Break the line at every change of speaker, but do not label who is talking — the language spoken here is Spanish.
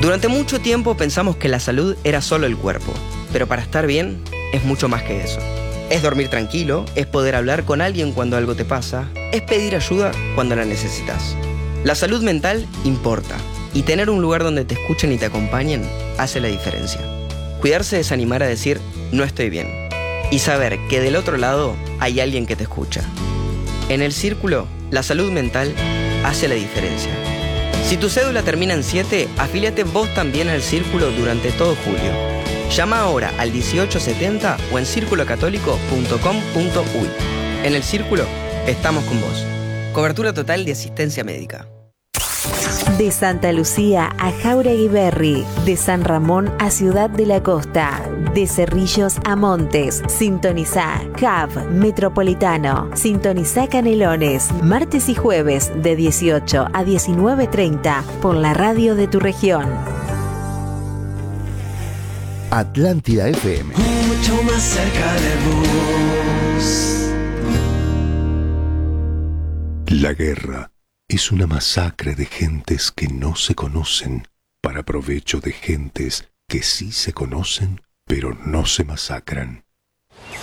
Durante mucho tiempo pensamos que la salud era solo el cuerpo, pero para estar bien es mucho más que eso. Es dormir tranquilo, es poder hablar con alguien cuando algo te pasa, es pedir ayuda cuando la necesitas. La salud mental importa, y tener un lugar donde te escuchen y te acompañen hace la diferencia. Cuidarse es animar a decir, no estoy bien, y saber que del otro lado hay alguien que te escucha. En el Círculo, la salud mental hace la diferencia. Si tu cédula termina en 7, afíliate vos también al Círculo durante todo julio. Llama ahora al 1870 o en circulocatólico.com.uy. En el Círculo, estamos con vos. Cobertura total de asistencia médica.
De Santa Lucía a Jáuregui Berry, de San Ramón a Ciudad de la Costa, de Cerrillos a Montes, sintonizá Hub Metropolitano, sintonizá Canelones, martes y jueves de 18 a 19:30 por la radio de tu región.
Atlántida FM.
Mucho más cerca de vos.
La guerra es una masacre de gentes que no se conocen para provecho de gentes que sí se conocen, pero no se masacran.